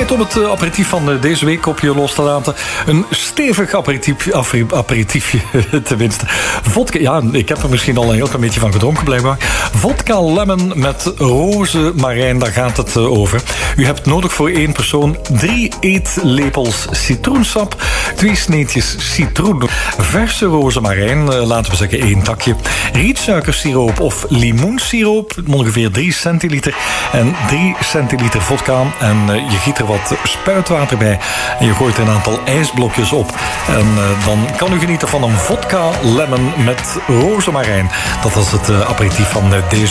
Tijd om het aperitief van deze week op je los te laten. Een stevig aperitiefje tenminste. Vodka, ja, ik heb er misschien al een heel klein beetje van gedronken blijkbaar. Vodka lemon met rozemarijn, daar gaat het over. U hebt nodig voor 1 persoon 3 eetlepels citroensap, 2 sneetjes citroen, verse rozemarijn, laten we zeggen 1 takje, rietsuikersiroop of limoensiroop, ongeveer 3 centiliter en 3 centiliter vodka. En je giet er wat spuitwater bij en je gooit er een aantal ijsblokjes op. En dan kan u genieten van een vodka lemon met rozemarijn. Dat was het aperitief van deze